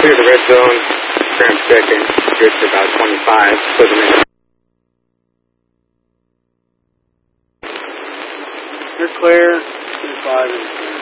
clear the red zone, tram 2nd, good to about 25, close the minute. You're clear, 25 and